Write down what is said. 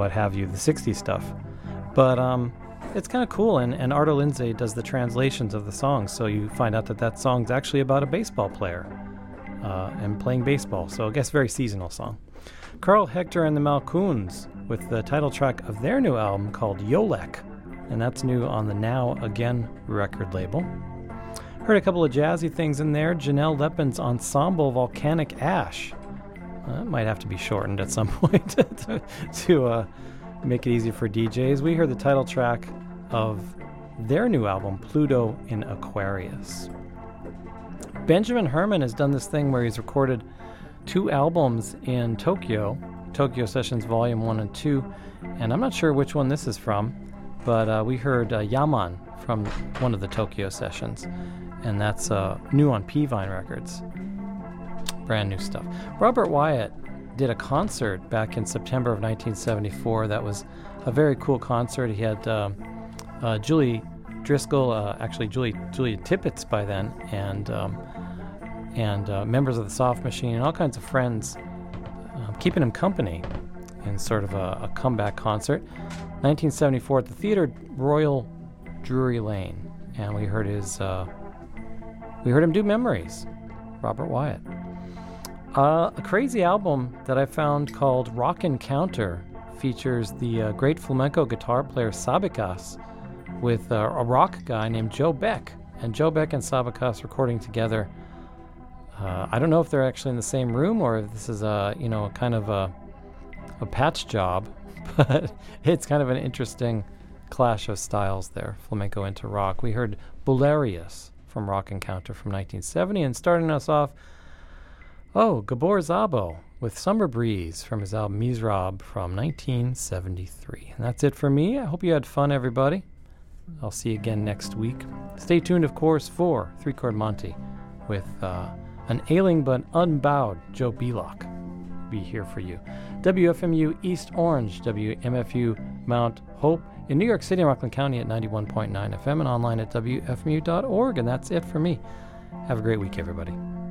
what have you, the 60s stuff. But it's kind of cool, and Arto Lindsay does the translations of the songs, so you find out that song's actually about a baseball player and playing baseball, so I guess very seasonal song. Carl Hector and the Malcoons with the title track of their new album called Yolek, and that's new on the Now Again record label. Heard a couple of jazzy things in there. Janelle Lepin's Ensemble Volcanic Ash. It might have to be shortened at some point to make it easy for DJs. We heard the title track of their new album, Pluto in Aquarius. Benjamin Herman has done this thing where he's recorded 2 albums in Tokyo Sessions Volume 1 and 2, and I'm not sure which one this is from, but we heard Yaman from one of the Tokyo Sessions, and that's new on P-Vine Records. Brand new stuff. Robert Wyatt did a concert back in September of 1974 that was a very cool concert. He had Julie Driscoll, actually Julia Tippett by then, and members of the Soft Machine and all kinds of friends keeping him company in sort of a comeback concert. 1974 at the Theatre Royal Drury Lane, and we heard him do Memories. Robert Wyatt. A crazy album that I found called Rock Encounter features the great flamenco guitar player Sabikas with a rock guy named Joe Beck. And Joe Beck and Sabikas recording together. I don't know if they're actually in the same room or if this is kind of a patch job, but it's kind of an interesting clash of styles there, flamenco into rock. We heard Bulerius from Rock Encounter from 1970, and starting us off, Gabor Szabo with Summer Breeze from his album Mizrab from 1973. And that's it for me. I hope you had fun, everybody. I'll see you again next week. Stay tuned, of course, for 3-Chord Monty with an ailing but unbowed Joe Belock. Be here for you. WFMU East Orange, WMFU Mount Hope in New York City and Rockland County at 91.9 FM and online at WFMU.org. And that's it for me. Have a great week, everybody.